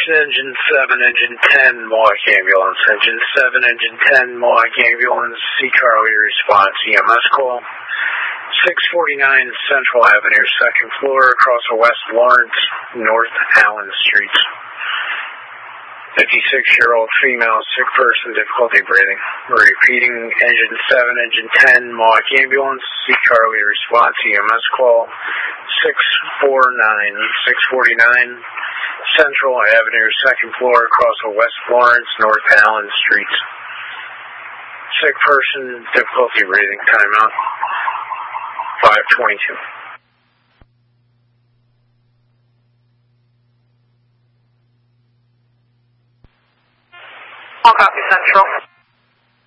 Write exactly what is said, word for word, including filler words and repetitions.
Attention engine seven, engine ten, Mohawk ambulance. Engine seven, engine ten, Mohawk ambulance. C. Charlie response. E M S call. six forty-nine Central Avenue, second floor, across the West Lawrence, North Allen Street. fifty-six-year-old female, sick person, difficulty breathing. Repeating, engine seven, engine ten, Mohawk ambulance. C. Charlie response. E M S call. six forty-nine, six forty-nine Central Avenue, second floor, across the West Lawrence, North Allen Street. Sick person, difficulty breathing. Timeout. five twenty-two. All copy, Central.